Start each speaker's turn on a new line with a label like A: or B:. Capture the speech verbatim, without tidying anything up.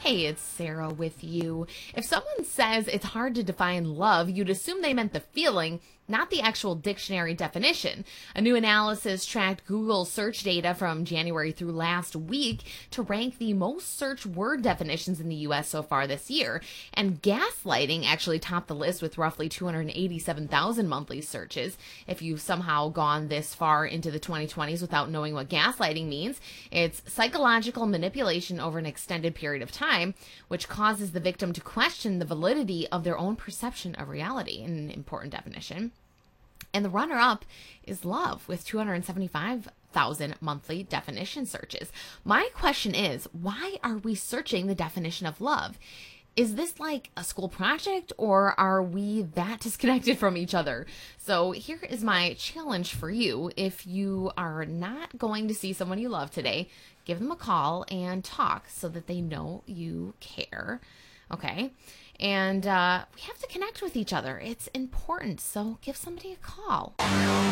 A: Hey, it's Sarah with you. If someone says it's hard to define love, you'd assume they meant the feeling, not the actual dictionary definition. A new analysis tracked Google search data from January through last week to rank the most searched word definitions in the U S so far this year. And gaslighting actually topped the list with roughly two hundred eighty-seven thousand monthly searches. If you've somehow gone this far into the twenty twenties without knowing what gaslighting means, it's psychological manipulation over an extended period of time, which causes the victim to question the validity of their own perception of reality, an important definition. And the runner-up is love with two hundred seventy-five thousand monthly definition searches. My question is, why are we searching the definition of love? Is this like a school project, or are we that disconnected from each other? So here is my challenge for you. If you are not going to see someone you love today, give them a call and talk so that they know you care. Okay? And uh, we have to connect with each other. It's important. So give somebody a call.